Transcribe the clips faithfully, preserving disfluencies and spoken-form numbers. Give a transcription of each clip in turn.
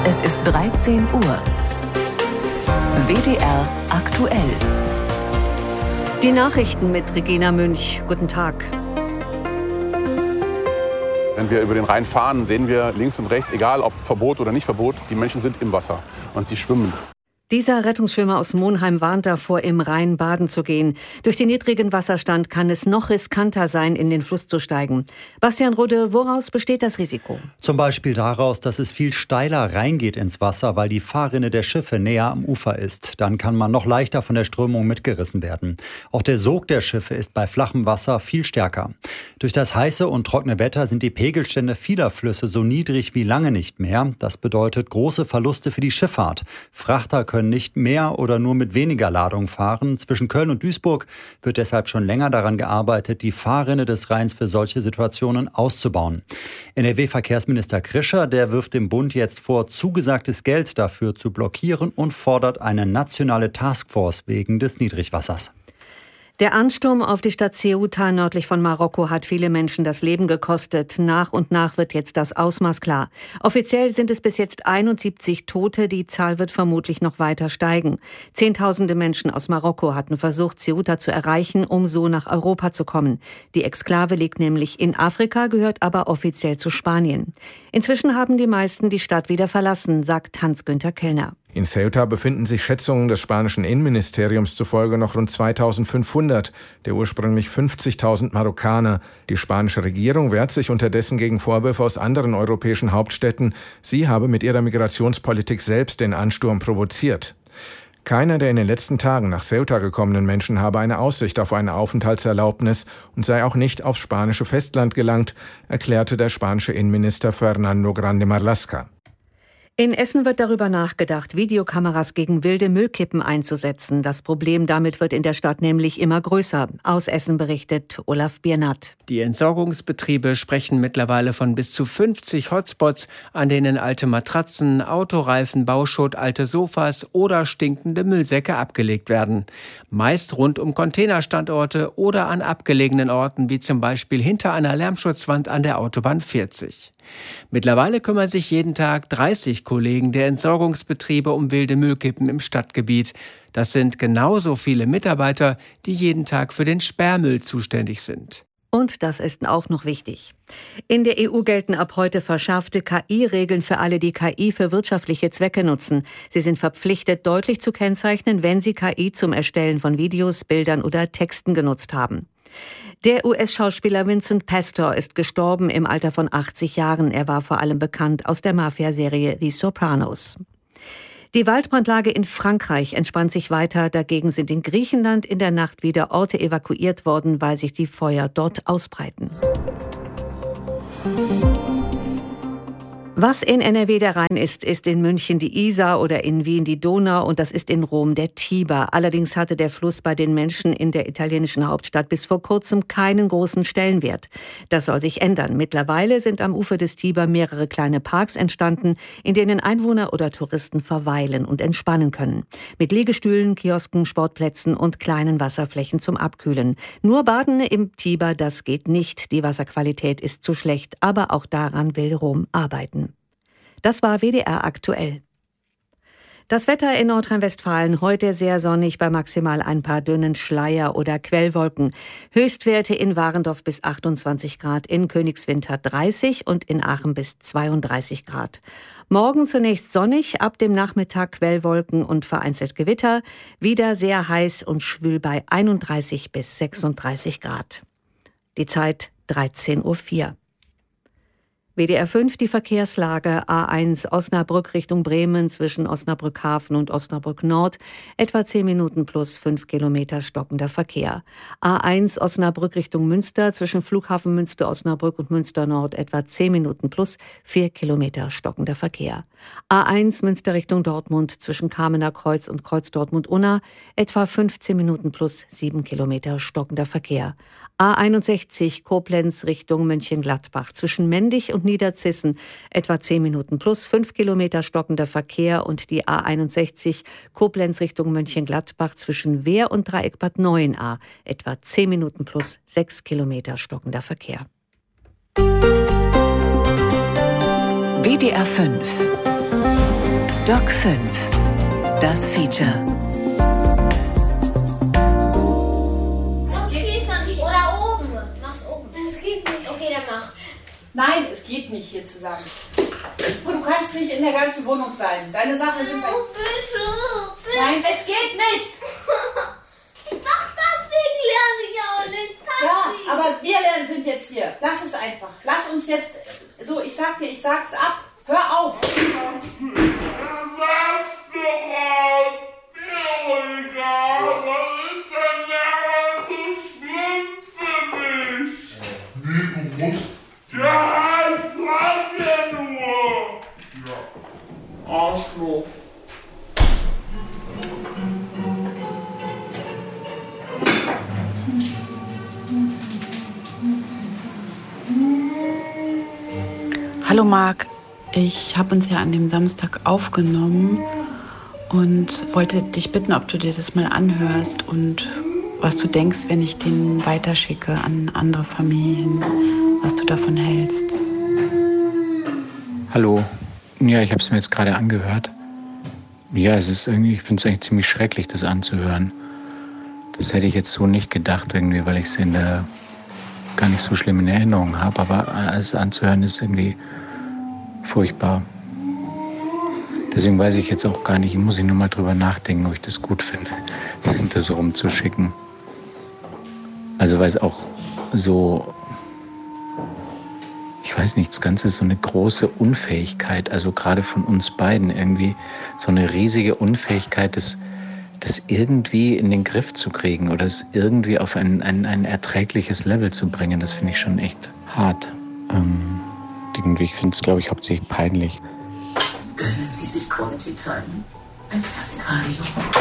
Es ist dreizehn Uhr. W D R aktuell. Die Nachrichten mit Regina Münch. Guten Tag. Wenn wir über den Rhein fahren, sehen wir links und rechts, egal ob Verbot oder nicht Verbot, die Menschen sind im Wasser und sie schwimmen. Dieser Rettungsschwimmer aus Monheim warnt davor, im Rhein baden zu gehen. Durch den niedrigen Wasserstand kann es noch riskanter sein, in den Fluss zu steigen. Bastian Rudde, woraus besteht das Risiko? Zum Beispiel daraus, dass es viel steiler reingeht ins Wasser, weil die Fahrrinne der Schiffe näher am Ufer ist. Dann kann man noch leichter von der Strömung mitgerissen werden. Auch der Sog der Schiffe ist bei flachem Wasser viel stärker. Durch das heiße und trockene Wetter sind die Pegelstände vieler Flüsse so niedrig wie lange nicht mehr. Das bedeutet große Verluste für die Schifffahrt. Frachter können können nicht mehr oder nur mit weniger Ladung fahren. Zwischen Köln und Duisburg wird deshalb schon länger daran gearbeitet, die Fahrrinne des Rheins für solche Situationen auszubauen. N R W-Verkehrsminister Krischer, der wirft dem Bund jetzt vor, zugesagtes Geld dafür zu blockieren und fordert eine nationale Taskforce wegen des Niedrigwassers. Der Ansturm auf die Stadt Ceuta nördlich von Marokko hat viele Menschen das Leben gekostet. Nach und nach wird jetzt das Ausmaß klar. Offiziell sind es bis jetzt einundsiebzig Tote. Die Zahl wird vermutlich noch weiter steigen. Zehntausende Menschen aus Marokko hatten versucht, Ceuta zu erreichen, um so nach Europa zu kommen. Die Exklave liegt nämlich in Afrika, gehört aber offiziell zu Spanien. Inzwischen haben die meisten die Stadt wieder verlassen, sagt Hans-Günther Kellner. In Ceuta befinden sich Schätzungen des spanischen Innenministeriums zufolge noch rund zweitausendfünfhundert, der ursprünglich fünfzigtausend Marokkaner. Die spanische Regierung wehrt sich unterdessen gegen Vorwürfe aus anderen europäischen Hauptstädten. Sie habe mit ihrer Migrationspolitik selbst den Ansturm provoziert. Keiner der in den letzten Tagen nach Ceuta gekommenen Menschen habe eine Aussicht auf eine Aufenthaltserlaubnis und sei auch nicht aufs spanische Festland gelangt, erklärte der spanische Innenminister Fernando Grande Marlaska. In Essen wird darüber nachgedacht, Videokameras gegen wilde Müllkippen einzusetzen. Das Problem damit wird in der Stadt nämlich immer größer. Aus Essen berichtet Olaf Biernat. Die Entsorgungsbetriebe sprechen mittlerweile von bis zu fünfzig Hotspots, an denen alte Matratzen, Autoreifen, Bauschutt, alte Sofas oder stinkende Müllsäcke abgelegt werden. Meist rund um Containerstandorte oder an abgelegenen Orten, wie zum Beispiel hinter einer Lärmschutzwand an der Autobahn vierzig. Mittlerweile kümmern sich jeden Tag dreißig Kollegen der Entsorgungsbetriebe um wilde Müllkippen im Stadtgebiet. Das sind genauso viele Mitarbeiter, die jeden Tag für den Sperrmüll zuständig sind. Und das ist auch noch wichtig. In der E U gelten ab heute verschärfte K I-Regeln für alle, die K I für wirtschaftliche Zwecke nutzen. Sie sind verpflichtet, deutlich zu kennzeichnen, wenn sie K I zum Erstellen von Videos, Bildern oder Texten genutzt haben. Der U S-Schauspieler Vincent Pastor ist gestorben im Alter von achtzig Jahren. Er war vor allem bekannt aus der Mafia-Serie The Sopranos. Die Waldbrandlage in Frankreich entspannt sich weiter. Dagegen sind in Griechenland in der Nacht wieder Orte evakuiert worden, weil sich die Feuer dort ausbreiten. Was in N R W der Rhein ist, ist in München die Isar oder in Wien die Donau und das ist in Rom der Tiber. Allerdings hatte der Fluss bei den Menschen in der italienischen Hauptstadt bis vor kurzem keinen großen Stellenwert. Das soll sich ändern. Mittlerweile sind am Ufer des Tiber mehrere kleine Parks entstanden, in denen Einwohner oder Touristen verweilen und entspannen können. Mit Liegestühlen, Kiosken, Sportplätzen und kleinen Wasserflächen zum Abkühlen. Nur Baden im Tiber, das geht nicht. Die Wasserqualität ist zu schlecht, aber auch daran will Rom arbeiten. Das war W D R aktuell. Das Wetter in Nordrhein-Westfalen heute sehr sonnig, bei maximal ein paar dünnen Schleier- oder Quellwolken. Höchstwerte in Warendorf bis achtundzwanzig Grad, in Königswinter dreißig und in Aachen bis zweiunddreißig Grad. Morgen zunächst sonnig, ab dem Nachmittag Quellwolken und vereinzelt Gewitter. Wieder sehr heiß und schwül bei einunddreißig bis sechsunddreißig Grad. Die Zeit dreizehn Uhr vier. W D R fünf, die Verkehrslage. A eins Osnabrück Richtung Bremen zwischen Osnabrück-Hafen und Osnabrück-Nord. Etwa zehn Minuten plus fünf Kilometer stockender Verkehr. A eins Osnabrück Richtung Münster zwischen Flughafen Münster-Osnabrück und Münster-Nord. Etwa zehn Minuten plus vier Kilometer stockender Verkehr. A eins Münster Richtung Dortmund zwischen Kamener Kreuz und Kreuz Dortmund-Unna. Etwa fünfzehn Minuten plus sieben Kilometer stockender Verkehr. A einundsechzig Koblenz Richtung Mönchengladbach zwischen Mendig und Niederzissen etwa zehn Minuten plus fünf Kilometer stockender Verkehr und die A einundsechzig Koblenz Richtung Mönchengladbach zwischen Wehr und Dreieck Bad Neuenahr etwa zehn Minuten plus sechs Kilometer stockender Verkehr. W D R fünf Doc fünf. Das Feature. Das geht dann nicht. Oder oben. Mach's oben. Es geht nicht. Okay, dann mach. Nein, es geht nicht hier zusammen. Und du kannst nicht in der ganzen Wohnung sein. Deine Sachen sind bei... Oh, bitte, bitte. Nein, es geht nicht. Ach, deswegen lerne ich auch nicht. Deswegen. Ja, aber wir lernen sind jetzt hier. Lass es einfach. Lass uns jetzt... So, ich sag dir, ich sag's ab. Hör auf. Sag's doch auf. Mir egal. Was ist denn da so schlimm für mich? Nee, du musst... Ja, ich sag ja nur. Ja. Arschloch. Hallo Marc, ich habe uns ja an dem Samstag aufgenommen und wollte dich bitten, ob du dir das mal anhörst und was du denkst, wenn ich den weiterschicke an andere Familien, was du davon hältst. Hallo, ja, ich habe es mir jetzt gerade angehört. Ja, es ist irgendwie, ich finde es eigentlich ziemlich schrecklich, das anzuhören. Das hätte ich jetzt so nicht gedacht irgendwie, weil ich es in der gar nicht so schlimm in Erinnerung habe, aber alles anzuhören ist irgendwie furchtbar. Deswegen weiß ich jetzt auch gar nicht, muss ich nur mal drüber nachdenken, ob ich das gut finde, das rumzuschicken. Also weil es auch so, ich weiß nicht, das Ganze ist so eine große Unfähigkeit, also gerade von uns beiden irgendwie, so eine riesige Unfähigkeit, das, das irgendwie in den Griff zu kriegen oder es irgendwie auf ein, ein, ein erträgliches Level zu bringen, das finde ich schon echt hart. Ähm, irgendwie, ich finde es, glaube ich, hauptsächlich peinlich. Gönnen Sie sich Quality Time. Ein Klassikradio.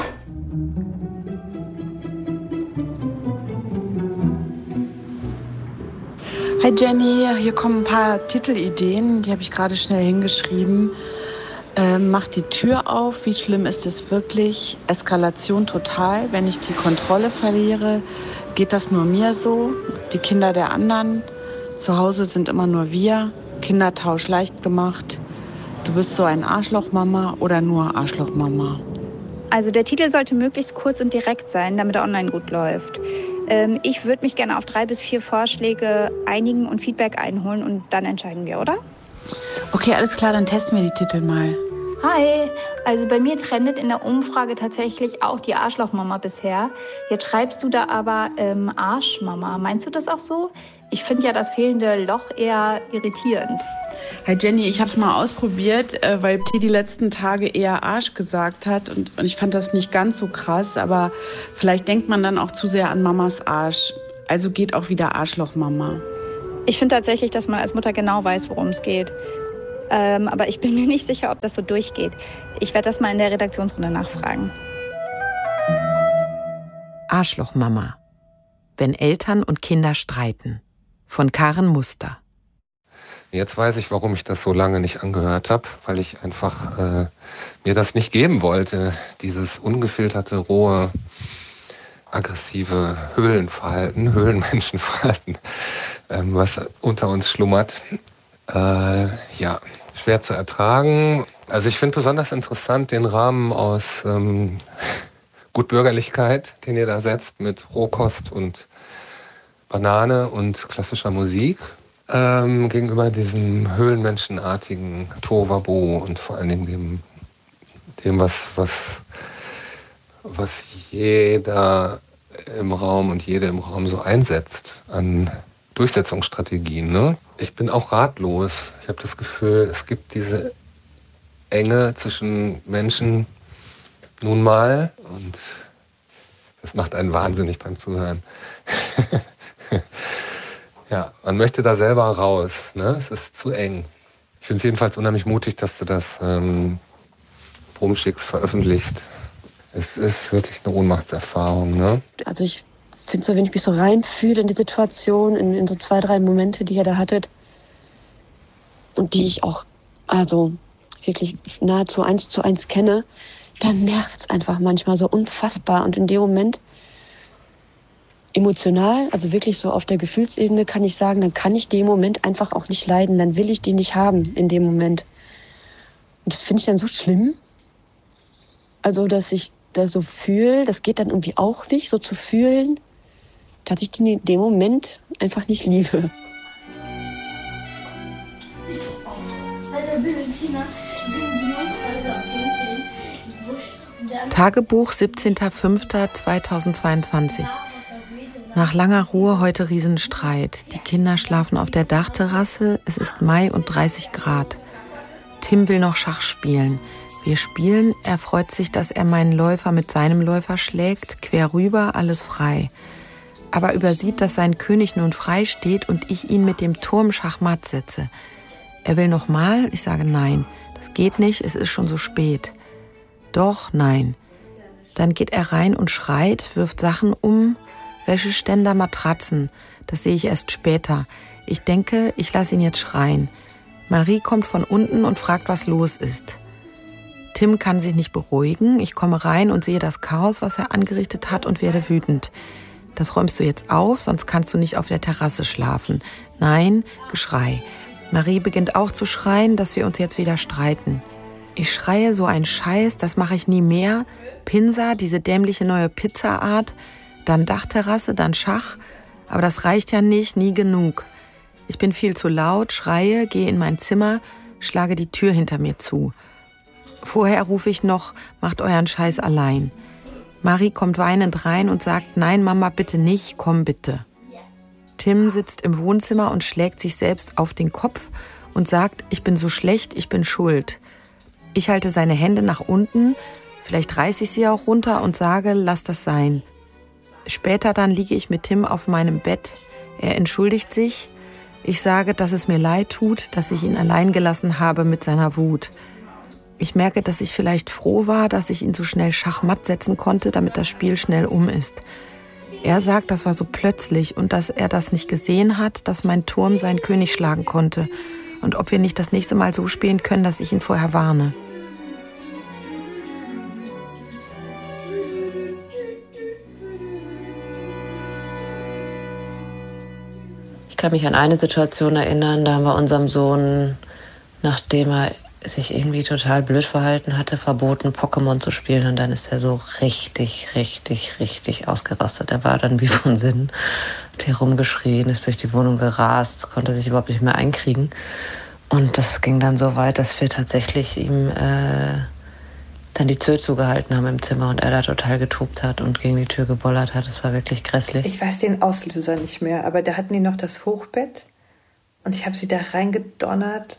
Hi Jenny, hier kommen ein paar Titelideen, die habe ich gerade schnell hingeschrieben. Ähm, mach die Tür auf, wie schlimm ist es wirklich? Eskalation total, wenn ich die Kontrolle verliere. Geht das nur mir so? Die Kinder der anderen? Zu Hause sind immer nur wir. Kindertausch leicht gemacht. Du bist so ein Arschlochmama oder nur Arschlochmama? Also der Titel sollte möglichst kurz und direkt sein, damit er online gut läuft. Ähm, ich würde mich gerne auf drei bis vier Vorschläge einigen und Feedback einholen und dann entscheiden wir, oder? Okay, alles klar, dann testen wir die Titel mal. Hi, also bei mir trendet in der Umfrage tatsächlich auch die Arschlochmama bisher. Jetzt schreibst du da aber ähm, Arschmama. Meinst du das auch so? Ich finde ja das fehlende Loch eher irritierend. Hi Jenny, ich habe es mal ausprobiert, äh, weil T die letzten Tage eher Arsch gesagt hat und, und ich fand das nicht ganz so krass, aber vielleicht denkt man dann auch zu sehr an Mamas Arsch. Also geht auch wieder Arschlochmama. Ich finde tatsächlich, dass man als Mutter genau weiß, worum es geht. Ähm, aber ich bin mir nicht sicher, ob das so durchgeht. Ich werde das mal in der Redaktionsrunde nachfragen. Arschlochmama. Wenn Eltern und Kinder streiten. Von Karen Muster. Jetzt weiß ich, warum ich das so lange nicht angehört habe, weil ich einfach äh, mir das nicht geben wollte. Dieses ungefilterte, rohe, aggressive Höhlenverhalten, Höhlenmenschenverhalten, ähm, was unter uns schlummert. Äh, ja, schwer zu ertragen. Also ich finde besonders interessant den Rahmen aus ähm, Gutbürgerlichkeit, den ihr da setzt mit Rohkost und Banane und klassischer Musik ähm, gegenüber diesem höhlenmenschenartigen Tohuwabohu und vor allen Dingen dem, dem was, was, was jeder im Raum und jede im Raum so einsetzt an Durchsetzungsstrategien. Ne? Ich bin auch ratlos. Ich habe das Gefühl, es gibt diese Enge zwischen Menschen nun mal und das macht einen wahnsinnig beim Zuhören. Ja, man möchte da selber raus. Ne? Es ist zu eng. Ich finde es jedenfalls unheimlich mutig, dass du das ähm, rumschickst, veröffentlichst. Es ist wirklich eine Ohnmachtserfahrung. Ne? Also ich finde so, wenn ich mich so reinfühle in die Situation, in, in so zwei, drei Momente, die ihr da hattet und die ich auch also wirklich nahezu eins zu eins kenne, dann nervt es einfach manchmal so unfassbar. Und in dem Moment emotional, also wirklich so auf der Gefühlsebene kann ich sagen, dann kann ich den Moment einfach auch nicht leiden. Dann will ich die nicht haben in dem Moment. Und das finde ich dann so schlimm, Also, dass ich da so fühle, das geht dann irgendwie auch nicht, so zu fühlen, dass ich die in dem Moment einfach nicht liebe. Tagebuch siebzehnter fünfter zweitausendzweiundzwanzig. Nach langer Ruhe heute Riesenstreit. Die Kinder schlafen auf der Dachterrasse. Es ist Mai und dreißig Grad. Tim will noch Schach spielen. Wir spielen. Er freut sich, dass er meinen Läufer mit seinem Läufer schlägt. Quer rüber, alles frei. Aber übersieht, dass sein König nun frei steht und ich ihn mit dem Turm Schachmatt setze. Er will noch mal. Ich sage nein. Das geht nicht. Es ist schon so spät. Doch, nein. Dann geht er rein und schreit, wirft Sachen um. Wäscheständer, Matratzen. Das sehe ich erst später. Ich denke, ich lasse ihn jetzt schreien. Marie kommt von unten und fragt, was los ist. Tim kann sich nicht beruhigen. Ich komme rein und sehe das Chaos, was er angerichtet hat, und werde wütend. Das räumst du jetzt auf, sonst kannst du nicht auf der Terrasse schlafen. Nein, Geschrei. Marie beginnt auch zu schreien, dass wir uns jetzt wieder streiten. Ich schreie so einen Scheiß, das mache ich nie mehr. Pinsa, diese dämliche neue Pizzaart. Dann Dachterrasse, dann Schach. Aber das reicht ja nicht, nie genug. Ich bin viel zu laut, schreie, gehe in mein Zimmer, schlage die Tür hinter mir zu. Vorher rufe ich noch, macht euren Scheiß allein. Marie kommt weinend rein und sagt, nein, Mama, bitte nicht, komm bitte. Tim sitzt im Wohnzimmer und schlägt sich selbst auf den Kopf und sagt, ich bin so schlecht, ich bin schuld. Ich halte seine Hände nach unten, vielleicht reiße ich sie auch runter und sage, lass das sein. Später dann liege ich mit Tim auf meinem Bett. Er entschuldigt sich. Ich sage, dass es mir leid tut, dass ich ihn allein gelassen habe mit seiner Wut. Ich merke, dass ich vielleicht froh war, dass ich ihn so schnell schachmatt setzen konnte, damit das Spiel schnell um ist. Er sagt, das war so plötzlich und dass er das nicht gesehen hat, dass mein Turm seinen König schlagen konnte. Und ob wir nicht das nächste Mal so spielen können, dass ich ihn vorher warne. Ich kann mich an eine Situation erinnern, da haben wir unserem Sohn, nachdem er sich irgendwie total blöd verhalten hatte, verboten, Pokémon zu spielen. Und dann ist er so richtig, richtig, richtig ausgerastet. Er war dann wie von Sinn, hat hier rumgeschrien, ist durch die Wohnung gerast, konnte sich überhaupt nicht mehr einkriegen. Und das ging dann so weit, dass wir tatsächlich ihm äh, dann die Tür zugehalten haben im Zimmer und er da total getobt hat und gegen die Tür gebollert hat. Das war wirklich grässlich. Ich weiß den Auslöser nicht mehr, aber da hatten die noch das Hochbett und ich habe sie da reingedonnert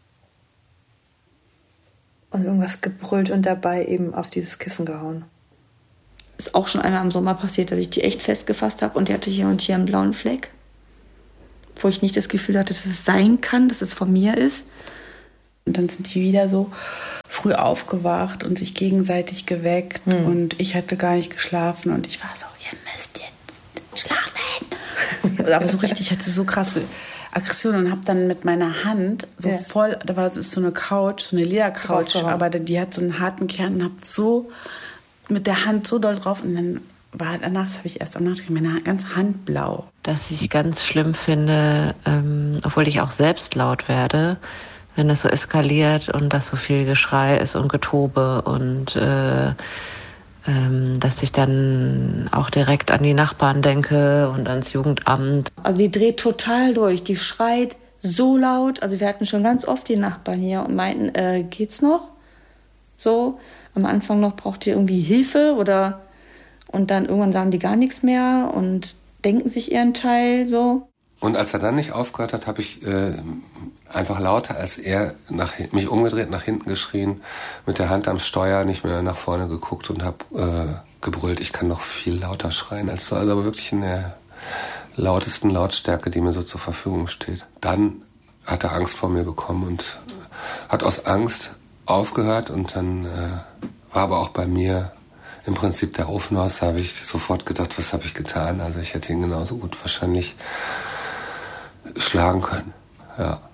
und irgendwas gebrüllt und dabei eben auf dieses Kissen gehauen. Ist auch schon einmal im Sommer passiert, dass ich die echt festgefasst habe und die hatte hier und hier einen blauen Fleck, wo ich nicht das Gefühl hatte, dass es sein kann, dass es von mir ist. Und dann sind die wieder so früh aufgewacht und sich gegenseitig geweckt. Hm. Und ich hatte gar nicht geschlafen und ich war so, ihr müsst jetzt schlafen. Aber so richtig, ich hatte so krasse Aggression und habe dann mit meiner Hand so ja. voll, da war ist so eine Couch, so eine Ledercouch, aber die hat so einen harten Kern und habe so mit der Hand so doll drauf und dann war danach, das habe ich erst am Nacht, meine ganze Hand blau. Was ich ganz schlimm finde, ähm, obwohl ich auch selbst laut werde, wenn das so eskaliert und dass so viel Geschrei ist und Getobe und äh, ähm, dass ich dann auch direkt an die Nachbarn denke und ans Jugendamt. Also die dreht total durch, die schreit so laut. Also wir hatten schon ganz oft die Nachbarn hier und meinten, äh, geht's noch? So, am Anfang noch braucht ihr irgendwie Hilfe oder und dann irgendwann sagen die gar nichts mehr und denken sich ihren Teil so. Und als er dann nicht aufgehört hat, habe ich äh, einfach lauter als er nach, mich umgedreht, nach hinten geschrien, mit der Hand am Steuer, nicht mehr nach vorne geguckt und habe äh, gebrüllt. Ich kann noch viel lauter schreien als so, also aber wirklich in der lautesten Lautstärke, die mir so zur Verfügung steht. Dann hat er Angst vor mir bekommen und hat aus Angst aufgehört und dann äh, war aber auch bei mir im Prinzip der Ofen aus, da habe ich sofort gedacht, was habe ich getan? Also ich hätte ihn genauso gut wahrscheinlich schlagen können, ja.